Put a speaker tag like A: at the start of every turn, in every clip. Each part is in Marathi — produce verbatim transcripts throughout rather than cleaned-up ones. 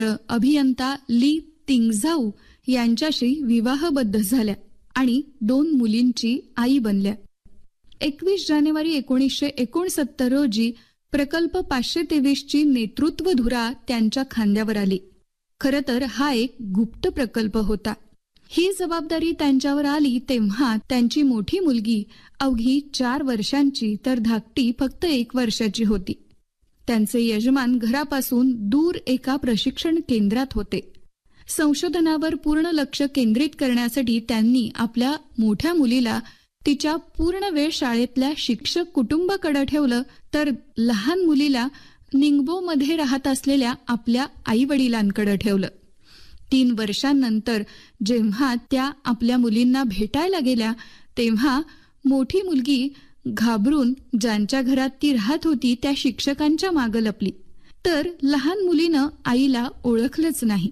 A: अभियंता ली तिंगझाऊ यांच्याशी विवाहबद्ध झाल्या आणि दोन मुलींची आई बनल्या. एकवीस जानेवारी एकोणीसशे एकोणसत्तर रोजी प्रकल्प पाचशे तेवीस ची नेतृत्व धुरा त्यांच्या खांद्यावर आली. खरं तर हा एक गुप्त प्रकल्प होता. ही जबाबदारी त्यांच्यावर आली तेव्हा त्यांची मोठी मुलगी अवघी चार वर्षांची तर धाकटी फक्त एक वर्षाची होती. त्यांचे यजमान घरापासून दूर एका प्रशिक्षण केंद्रात होते. संशोधनावर पूर्ण लक्ष केंद्रित करण्यासाठी त्यांनी आपल्या मोठ्या मुलीला तिच्या पूर्ण वेळ शाळेतल्या शिक्षक कुटुंबाकडे ठेवलं, तर लहान मुलीला निंग्बोमध्ये राहत असलेल्या आपल्या आई वडिलांकडे ठेवलं. तीन वर्षांनंतर जेव्हा त्या आपल्या मुलींना भेटायला गेल्या तेव्हा मोठी मुलगी घाबरून ज्यांच्या घरात ती राहत होती त्या शिक्षकांच्या मागे लपली, तर लहान मुलीनं आईला ओळखलंच नाही.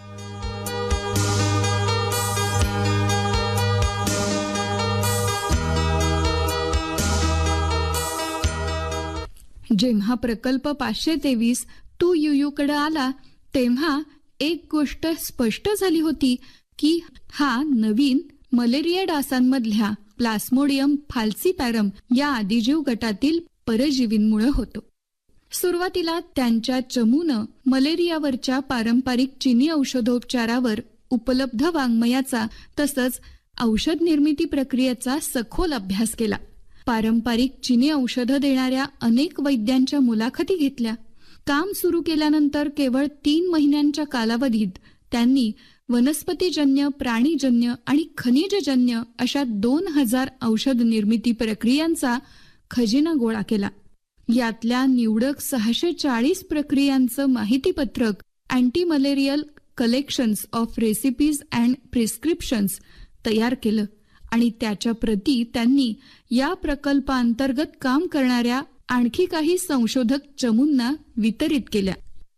A: जेव्हा प्रकल्प पाचशे तेवीस टू युयूकडे आला तेव्हा एक गोष्ट स्पष्ट झाली होती की हा नवीन मलेरिया डासांमधल्या प्लास्मोडियम फाल्सीपॅरम या आदिजीव गटातील परजीवींमुळे होतो. सुरुवातीला त्यांच्या चमूनं मलेरियावरच्या पारंपरिक चिनी औषधोपचारावर उपलब्ध वाङ्मयाचा तसंच औषध निर्मिती प्रक्रियेचा सखोल अभ्यास केला. पारंपरिक चिनी औषधं देणाऱ्या अनेक वैद्यांच्या मुलाखती घेतल्या. काम सुरू केल्यानंतर केवळ तीन महिन्यांच्या कालावधीत त्यांनी वनस्पतीजन्य, प्राणीजन्य आणि खनिजजन्य अशा दोन हजार औषध निर्मिती प्रक्रियांचा खजिना गोळा केला. यातल्या निवडक सहाशे चाळीस प्रक्रियांचं माहितीपत्रक anti malarial collections of recipes and prescriptions तयार केलं आणि त्याच्या प्रती त्यांनी या प्रकल्पांतर्गत काम करणाऱ्या आणखी काही संशोधक चमूंना वितरित केल्या.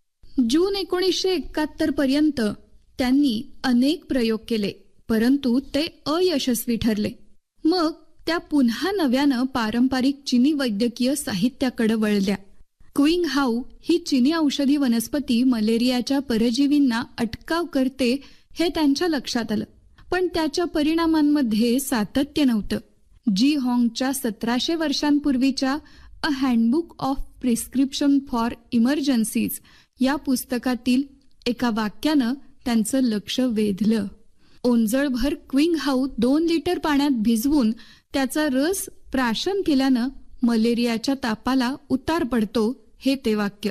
A: जून एकोणीसशे एकाहत्तर पर्यंत त्यांनी अनेक प्रयोग केले, परंतु ते अयशस्वी ठरले. मग त्या पुन्हा नव्यानं पारंपरिक चिनी वैद्यकीय साहित्याकडे वळल्या. क्विंग हाऊ ही चिनी औषधी वनस्पती मलेरियाच्या परजीवींना अटकाव करते हे त्यांच्या लक्षात आलं, पण त्याच्या परिणामांमध्ये सातत्य नव्हतं. जी हॉंगच्या सतराशे वर्षांपूर्वीच्या अ handbook of prescription for emergencies या पुस्तकातील एका वाक्यानं त्यांचं लक्ष वेधलं. ओंजळभर क्विंग हाऊ दोन लिटर पाण्यात भिजवून त्याचा रस प्राशन केल्यानं मलेरियाच्या तापाला उतार पडतो, हे ते वाक्य.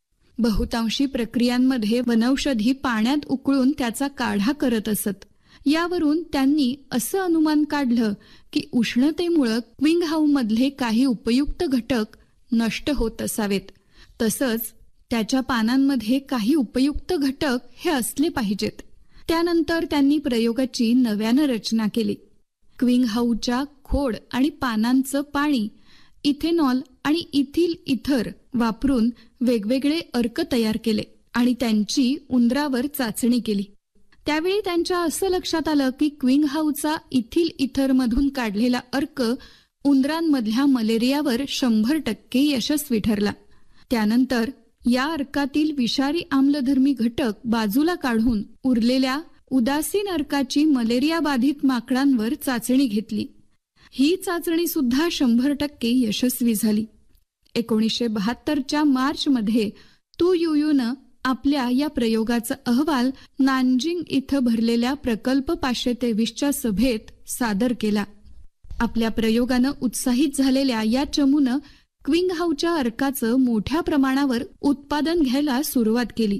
A: बहुतांशी प्रक्रियांमध्ये वनौषधी पाण्यात उकळून त्याचा काढा करत असत. यावरून त्यांनी असं अनुमान काढलं की उष्णतेमुळे क्विंग हाऊ मधले काही उपयुक्त घटक नष्ट होत असावेत, तसंच त्याच्या पानांमध्ये काही उपयुक्त घटक हे असले पाहिजेत. त्यानंतर त्यांनी प्रयोगाची नव्यानं रचना केली. क्विंग हाऊच्या खोड आणि पानांचं पाणी, इथेनॉल आणि इथिल इथर वापरून वेगवेगळे अर्क तयार केले आणि त्यांची उंदरावर चाचणी केली. त्यावेळी त्यांच्या असं लक्षात आलं की क्विंग हाऊचा इथिल इथर मधून काढलेला अर्क उंदरांमधल्या मलेरियावर शंभर टक्के यशस्वी ठरला. त्यानंतर या अर्कातील विषारी आम्लधर्मी घटक बाजूला काढून उरलेल्या उदासीन अर्काची मलेरिया बाधित माकडांवर चाचणी घेतली. ही चाचणी सुद्धा शंभर टक्के यशस्वी झाली. एकोणीसशे बहात्तरच्या मार्चमध्ये तू युयूनं आपल्या या प्रयोगाचा अहवाल नानजिंग इथं भरलेल्या प्रकल्प पाचशे तेवीसच्या सभेत सादर केला. आपल्या प्रयोगानं उत्साहित झालेल्या या चमूनं क्विंग हाऊच्या अर्काचं मोठ्या प्रमाणावर उत्पादन घ्यायला सुरुवात केली.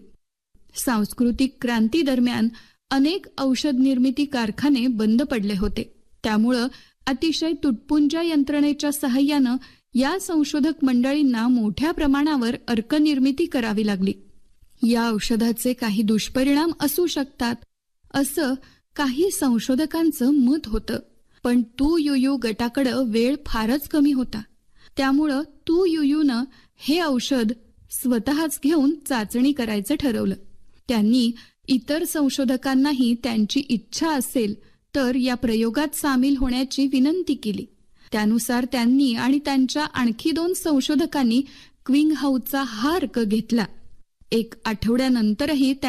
A: सांस्कृतिक क्रांती दरम्यान अनेक औषध निर्मिती कारखाने बंद पडले होते. त्यामुळं अतिशय तुटपुंज्या यंत्रणेच्या सहाय्यानं या संशोधक मंडळींना मोठ्या प्रमाणावर अर्क निर्मिती करावी लागली. या औषधाचे काही दुष्परिणाम असू शकतात असं काही संशोधकांचं मत होतं, पण तू युयू गटाकडं वेळ फारच कमी होता. त्यामुळं तू युयूनं हे औषध स्वतःच घेऊन चाचणी करायचं ठरवलं. त्यांनी इतर संशोधकांनाही त्यांची इच्छा असेल तर या प्रयोगात सामील होण्याची विनंती केली. त्यानुसार त्यांनी आणि त्यांच्या आणखी दोन संशोधकांनी क्विंग हाऊचा हा अर्क घेतला. एक आठवड्यानंतरही